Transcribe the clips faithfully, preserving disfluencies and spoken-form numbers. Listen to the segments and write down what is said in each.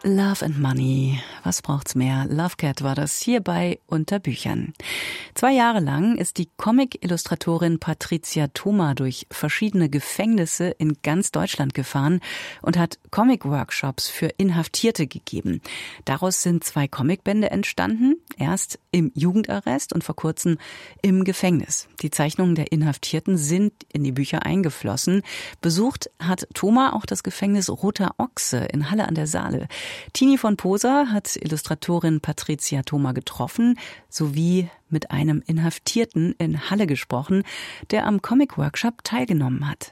Love and Money. Was braucht's mehr? Lovecat war das hierbei unter Büchern. Zwei Jahre lang ist die Comic-Illustratorin Patricia Thoma durch verschiedene Gefängnisse in ganz Deutschland gefahren und hat Comic-Workshops für Inhaftierte gegeben. Daraus sind zwei Comicbände entstanden, erst im Jugendarrest und vor kurzem im Gefängnis. Die Zeichnungen der Inhaftierten sind in die Bücher eingeflossen. Besucht hat Thoma auch das Gefängnis Roter Ochse in Halle an der Saale. Tini von Posa hat Illustratorin Patricia Thoma getroffen, sowie mit einem Inhaftierten in Halle gesprochen, der am Comic-Workshop teilgenommen hat.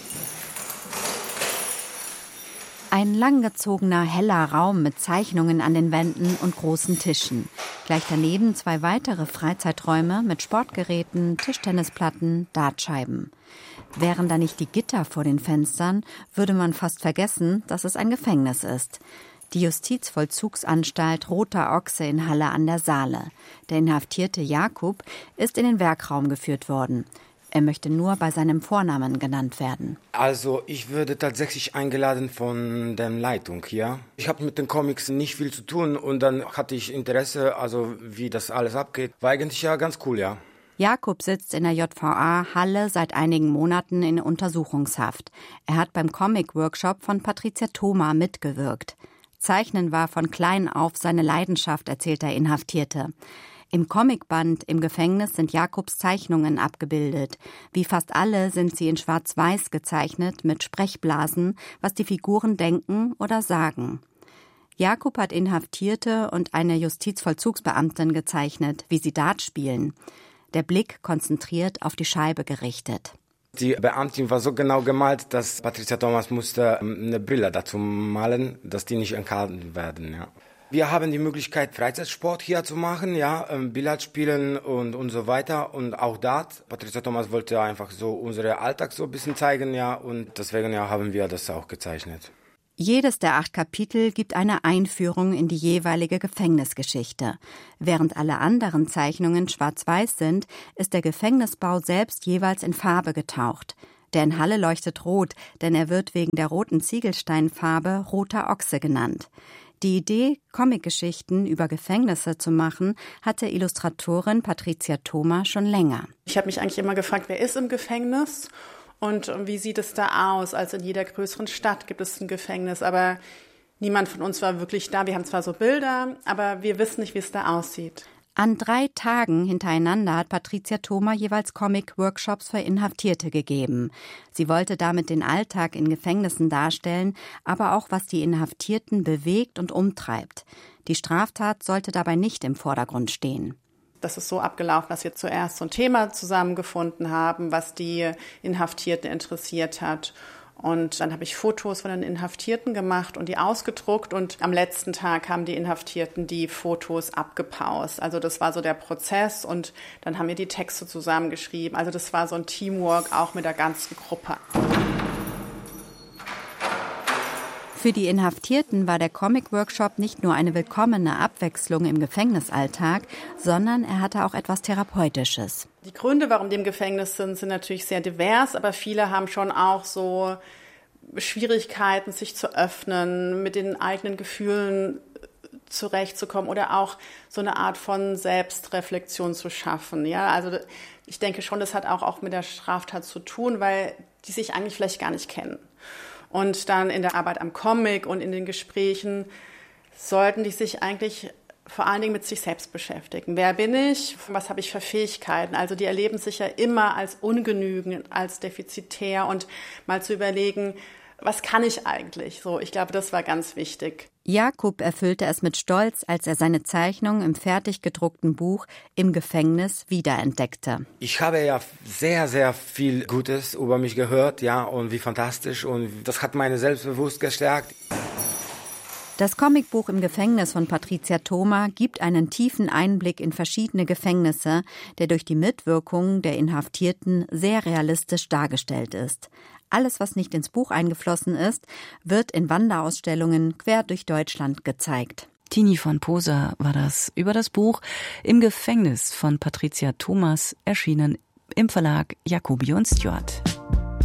Ein langgezogener, heller Raum mit Zeichnungen an den Wänden und großen Tischen. Gleich daneben zwei weitere Freizeiträume mit Sportgeräten, Tischtennisplatten, Dartscheiben. Wären da nicht die Gitter vor den Fenstern, würde man fast vergessen, dass es ein Gefängnis ist. Die Justizvollzugsanstalt Roter Ochse in Halle an der Saale. Der Inhaftierte Jakub ist in den Werkraum geführt worden. Er möchte nur bei seinem Vornamen genannt werden. Also ich würde tatsächlich eingeladen von der Leitung hier. Ich habe mit den Comics nicht viel zu tun und dann hatte ich Interesse, also wie das alles abgeht. War eigentlich ja ganz cool, ja. Jakub sitzt in der J V A Halle seit einigen Monaten in Untersuchungshaft. Er hat beim Comic-Workshop von Patricia Thoma mitgewirkt. Zeichnen war von klein auf seine Leidenschaft, erzählt der Inhaftierte. Im Comicband im Gefängnis sind Jakubs Zeichnungen abgebildet. Wie fast alle sind sie in Schwarz-Weiß gezeichnet mit Sprechblasen, was die Figuren denken oder sagen. Jakub hat Inhaftierte und eine Justizvollzugsbeamtin gezeichnet, wie sie Dart spielen. Der Blick konzentriert auf die Scheibe gerichtet. Die Beamtin war so genau gemalt, dass Patricia Thoma musste eine Brille dazu malen, dass die nicht entkalkt werden. Ja. Wir haben die Möglichkeit, Freizeitsport hier zu machen, ja, Billard spielen und, und so weiter und auch Dart. Patricia Thoma wollte einfach so unseren Alltag so ein bisschen zeigen, ja, und deswegen ja, haben wir das auch gezeichnet. Jedes der acht Kapitel gibt eine Einführung in die jeweilige Gefängnisgeschichte. Während alle anderen Zeichnungen schwarz-weiß sind, ist der Gefängnisbau selbst jeweils in Farbe getaucht. Der in Halle leuchtet rot, denn er wird wegen der roten Ziegelsteinfarbe Roter Ochse genannt. Die Idee, Comicgeschichten über Gefängnisse zu machen, hatte Illustratorin Patricia Thoma schon länger. Ich habe mich eigentlich immer gefragt, wer ist im Gefängnis? Und wie sieht es da aus? Also in jeder größeren Stadt gibt es ein Gefängnis, aber niemand von uns war wirklich da. Wir haben zwar so Bilder, aber wir wissen nicht, wie es da aussieht. An drei Tagen hintereinander hat Patricia Thoma jeweils Comic-Workshops für Inhaftierte gegeben. Sie wollte damit den Alltag in Gefängnissen darstellen, aber auch, was die Inhaftierten bewegt und umtreibt. Die Straftat sollte dabei nicht im Vordergrund stehen. Das ist so abgelaufen, dass wir zuerst so ein Thema zusammengefunden haben, was die Inhaftierten interessiert hat. Und dann habe ich Fotos von den Inhaftierten gemacht und die ausgedruckt. Und am letzten Tag haben die Inhaftierten die Fotos abgepaust. Also das war so der Prozess. Und dann haben wir die Texte zusammengeschrieben. Also das war so ein Teamwork auch mit der ganzen Gruppe. Für die Inhaftierten war der Comic-Workshop nicht nur eine willkommene Abwechslung im Gefängnisalltag, sondern er hatte auch etwas Therapeutisches. Die Gründe, warum die im Gefängnis sind, sind natürlich sehr divers, aber viele haben schon auch so Schwierigkeiten, sich zu öffnen, mit den eigenen Gefühlen zurechtzukommen oder auch so eine Art von Selbstreflexion zu schaffen. Ja, also ich denke schon, das hat auch, auch mit der Straftat zu tun, weil die sich eigentlich vielleicht gar nicht kennen. Und dann in der Arbeit am Comic und in den Gesprächen sollten die sich eigentlich vor allen Dingen mit sich selbst beschäftigen. Wer bin ich? Was habe ich für Fähigkeiten? Also die erleben sich ja immer als ungenügend, als defizitär und mal zu überlegen, was kann ich eigentlich? So, ich glaube, das war ganz wichtig. Jakub erfüllte es mit Stolz, als er seine Zeichnung im fertig gedruckten Buch Im Gefängnis wiederentdeckte. Ich habe ja sehr, sehr viel Gutes über mich gehört, ja, und wie fantastisch, und das hat meine Selbstbewusstsein gestärkt. Das Comicbuch Im Gefängnis von Patricia Thoma gibt einen tiefen Einblick in verschiedene Gefängnisse, der durch die Mitwirkung der Inhaftierten sehr realistisch dargestellt ist. Alles, was nicht ins Buch eingeflossen ist, wird in Wanderausstellungen quer durch Deutschland gezeigt. Tini von Posa war das über das Buch Im Gefängnis von Patricia Thoma, erschienen im Verlag Jacobi und Stewart.